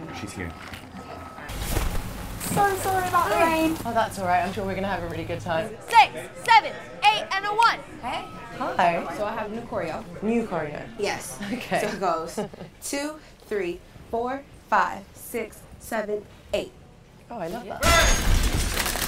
She's here. So sorry about the rain. Oh, that's all right. I'm sure we're going to have a really good time. 6, 7, 8, and a 1. Hey. Hi. So I have new choreo. New choreo. Yes. Okay. So it goes 2, 3, 4, 5, 6, 7, 8. Oh, I love that.